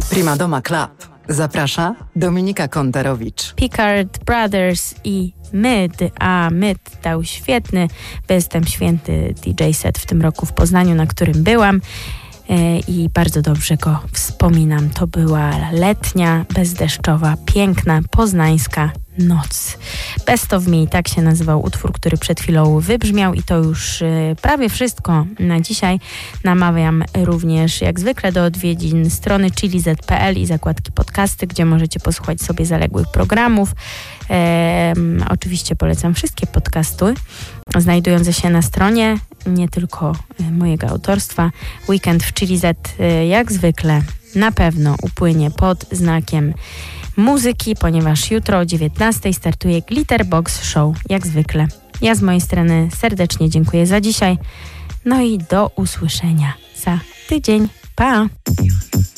Prima Doma Club. Zaprasza Dominika Kontarowicz. Picard Brothers i Myd, a Myd dał świetny, występ, święty DJ set w tym roku w Poznaniu, na którym byłam i bardzo dobrze go wspominam. To była letnia, bezdeszczowa, piękna, poznańska noc. Best of Me, tak się nazywał utwór, który przed chwilą wybrzmiał i to już prawie wszystko na dzisiaj. Namawiam również jak zwykle do odwiedzin strony chiliz.pl i zakładki podcasty, gdzie możecie posłuchać sobie zaległych programów. Oczywiście polecam wszystkie podcasty znajdujące się na stronie, nie tylko mojego autorstwa. Weekend w Chiliz jak zwykle na pewno upłynie pod znakiem muzyki, ponieważ jutro o 19:00 startuje Glitterbox Show, jak zwykle. Ja z mojej strony serdecznie dziękuję za dzisiaj. No i do usłyszenia za tydzień. Pa!